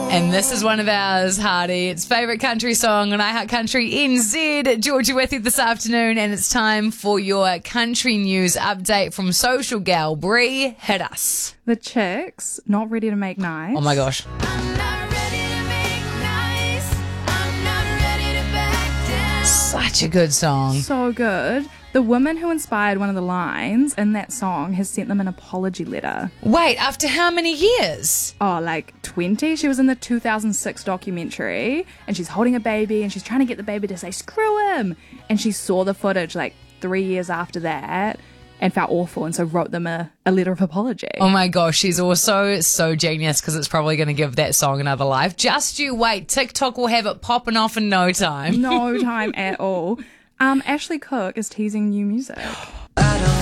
And this is one of ours, Hardy. It's favourite country song on iHeart Country NZ. Georgia with you this afternoon, and it's time for your country news update from Social Gal. Bree, hit us. The Chicks, Not Ready to Make Nice. Oh my gosh. Such a good song. So good. The woman who inspired one of the lines in that song has sent them an apology letter. Wait, after how many years? Oh, like 20? She was in the 2006 documentary and she's holding a baby and she's trying to get the baby to say, screw him. And she saw the footage like 3 years after that and felt awful, and so wrote them a letter of apology. Oh my gosh, she's also so genius because it's probably going to give that song another life. Just you wait. TikTok will have it popping off in no time. No time at all. Ashley Cook is teasing new music.